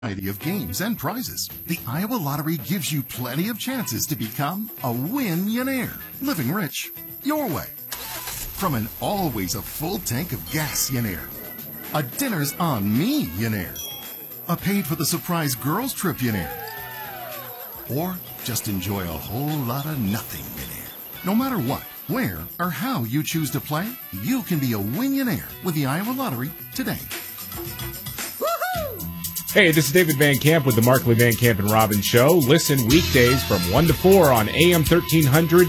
Variety of games and prizes. The Iowa Lottery gives you plenty of chances to become a win-yonaire, living rich your way. From an always a full tank of gas-yonaire, a dinner's on me-yonaire, a paid for the surprise girls trip-yonaire, or just enjoy a whole lot of nothing-yonaire. No matter what, where, or how you choose to play, you can be a win-yonaire with the Iowa Lottery today. Hey, this is David Van Camp with the Markley Van Camp and Robbins Show. Listen weekdays from 1 to 4 on AM 1300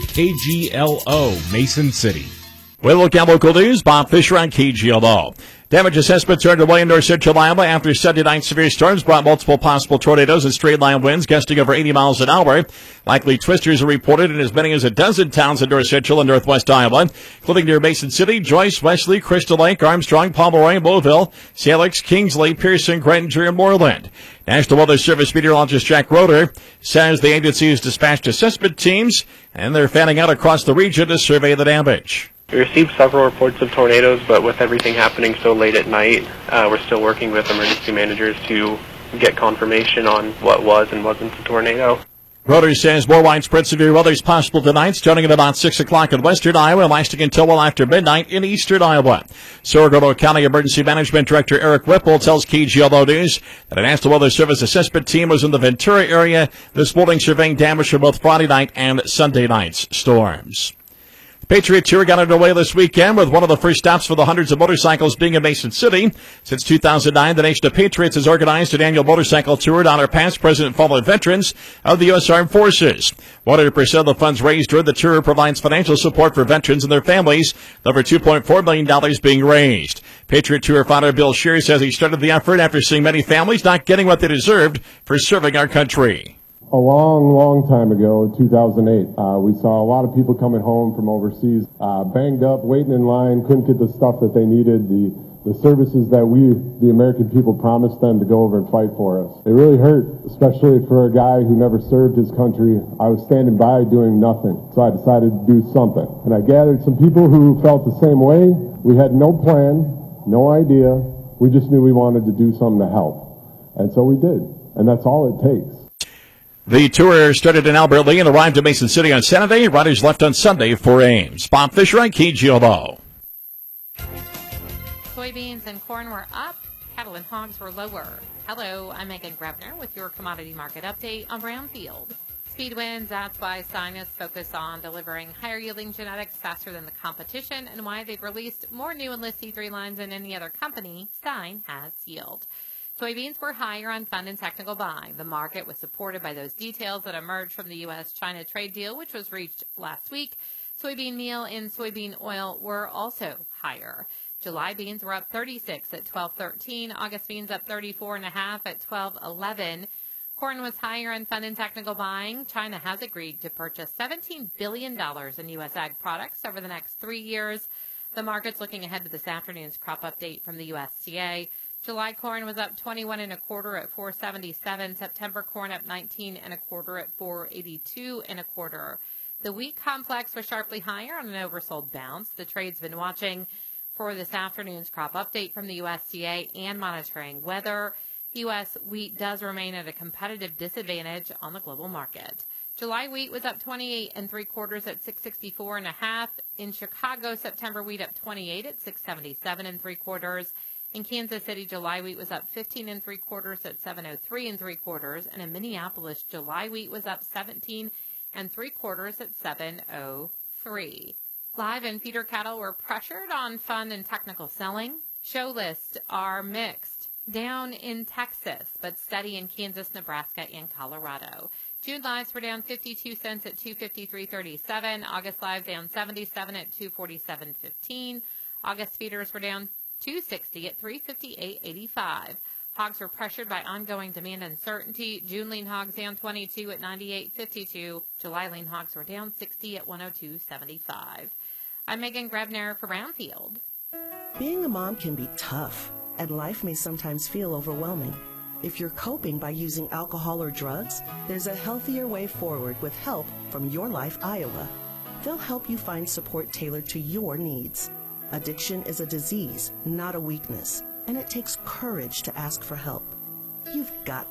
KGLO, Mason City. We'll look at local news. Bob Fisher on KGLO. Damage assessments are underway in north central Iowa after Sunday night severe storms brought multiple possible tornadoes and straight line winds gusting over 80 miles an hour. Likely twisters are reported in as many as a dozen towns in north central and northwest Iowa, including near Mason City, Joyce, Wesley, Crystal Lake, Armstrong, Pomeroy, Mobile, Salix, Kingsley, Pearson, Granger, and Moreland. National Weather Service meteorologist Jack Roeder says the agency has dispatched assessment teams and they're fanning out across the region to survey the damage. We received several reports of tornadoes, but with everything happening so late at night, we're still working with emergency managers to get confirmation on what was and wasn't a tornado. Roeder says more widespread severe weather is possible tonight, starting at about 6 o'clock in western Iowa, lasting until well after midnight in eastern Iowa. Sorrento County Emergency Management Director Eric Whipple tells KGLO News that a National Weather Service assessment team was in the Ventura area this morning surveying damage from both Friday night and Sunday night's storms. Patriot Tour got underway this weekend with one of the first stops for the hundreds of motorcycles being in Mason City. Since 2009, the Nation of Patriots has organized an annual motorcycle tour to honor past, present, and fallen veterans of the U.S. Armed Forces. 100% of the funds raised during the tour provides financial support for veterans and their families, over $2.4 million being raised. Patriot Tour founder Bill Scheer says he started the effort after seeing many families not getting what they deserved for serving our country. A long time ago, in 2008, we saw a lot of people coming home from overseas, banged up, waiting in line, couldn't get the stuff that they needed, the services that we, the American people, promised them to go over and fight for us. It really hurt, especially for a guy who never served his country. I was standing by doing nothing, so I decided to do something. And I gathered some people who felt the same way. We had no plan, no idea. We just knew we wanted to do something to help. And so we did. And that's all it takes. The tour started in Albert Lee and arrived in Mason City on Saturday. Riders left on Sunday for Ames. Bob Fisher on KGLO. Soybeans and corn were up. Cattle and hogs were lower. Hello, I'm Megan Grebner with your commodity market update on Brownfield. Speed wins, that's why Stein is focused on delivering higher yielding genetics faster than the competition and why they've released more new Enlist C3 lines than any other company. Stein has yield. Soybeans were higher on fund and technical buying. The market was supported by those details that emerged from the U.S.-China trade deal, which was reached last week. Soybean meal and soybean oil were also higher. July beans were up 36 at $12.13. August beans up 34.5 at $12.11. Corn was higher on fund and technical buying. China has agreed to purchase $17 billion in U.S. ag products over the next 3 years. The market's looking ahead to this afternoon's crop update from the USDA. July corn was up 21 1/4 at $4.77. September corn up 19 1/4 at $4.82 1/4. The wheat complex was sharply higher on an oversold bounce. The trade's been watching for this afternoon's crop update from the USDA and monitoring weather. U.S. wheat does remain at a competitive disadvantage on the global market. July wheat was up 28 3/4 at $6.64 In Chicago, September wheat up 28 at $6.77 3/4. In Kansas City, July wheat was up 15 3/4 at $7.03 3/4. And in Minneapolis, July wheat was up 17 3/4 at $7.03. Live and feeder cattle were pressured on fund and technical selling. Show lists are mixed. Down in Texas, but steady in Kansas, Nebraska, and Colorado. June lives were down 52 cents at $253.37. August lives down 77 at $247.15. August feeders were down $260 at $358.85. Hogs were pressured by ongoing demand uncertainty. June lean hogs down 22 at $98.52. July lean hogs were down 60 at $102.75. I'm Megan Grebner for Brownfield. Being a mom can be tough, and life may sometimes feel overwhelming. If you're coping by using alcohol or drugs, there's a healthier way forward with help from Your Life Iowa. They'll help you find support tailored to your needs. Addiction is a disease, not a weakness, and it takes courage to ask for help. You've got